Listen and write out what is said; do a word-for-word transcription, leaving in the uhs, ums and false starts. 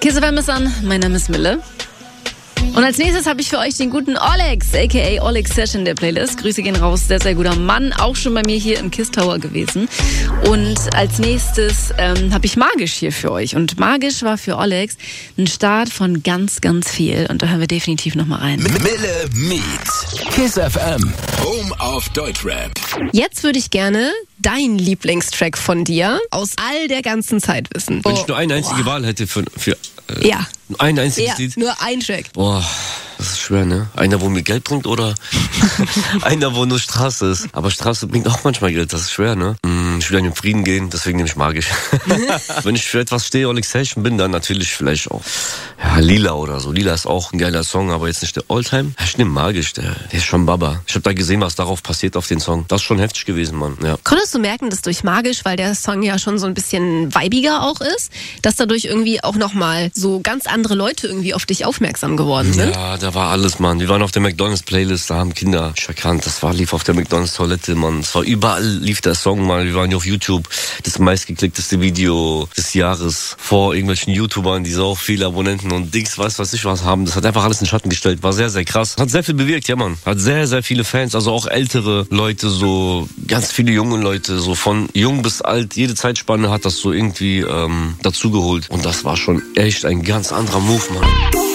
Kiss F M ist an, mein Name ist Mille. Und als nächstes habe ich für euch den guten Olex, aka Olex Session der Playlist. Grüße gehen raus, sehr, sehr guter Mann, auch schon bei mir hier im Kiss Tower gewesen. Und als nächstes ähm, habe ich Magisch hier für euch. Und Magisch war für Olex ein Start von ganz, ganz viel. Und da hören wir definitiv nochmal rein. Mille Meets Kiss F M, Home of Deutschrap. Jetzt würde ich gerne deinen Lieblingstrack von dir aus all der ganzen Zeit wissen. Wenn ich nur eine einzige Wahl hätte für, für äh, Ja. ein einziges Ja, Lied. nur ein Track. Boah, das ist schwer, ne? Einer, wo mir Geld bringt oder einer, wo nur Straße ist. Aber Straße bringt auch manchmal Geld, das ist schwer, ne? Ich will in den Frieden gehen, deswegen nehme ich Magisch. Wenn ich für etwas stehe, Olex Session bin, dann natürlich vielleicht auch ja, Lila oder so. Lila ist auch ein geiler Song, aber jetzt nicht der Alltime. Ich nehme Magisch, der, der ist schon Baba. Ich habe da gesehen, was darauf passiert auf den Song. Das ist schon heftig gewesen, Mann. Ja. Konntest du merken, dass durch Magisch, weil der Song ja schon so ein bisschen weibiger auch ist, dass dadurch irgendwie auch nochmal so ganz andere Leute irgendwie auf dich aufmerksam geworden sind? Ja, da war alles, Mann. Wir waren auf der McDonalds-Playlist, da haben Kinder erkannt, das war, lief auf der McDonalds-Toilette, Mann. Es war überall, lief der Song, Mann. Wir waren hier auf YouTube, das meistgeklickteste Video des Jahres vor irgendwelchen YouTubern, die so auch viele Abonnenten und Dings, weiß was ich was haben. Das hat einfach alles in den Schatten gestellt, war sehr, sehr krass. Hat sehr viel bewirkt, ja, Mann. Hat sehr, sehr viele Fans, also auch ältere Leute, so ganz viele junge Leute, so von jung bis alt, jede Zeitspanne hat das so irgendwie ähm, dazugeholt. Und das war schon echt ein ganz anderer Move, Mann.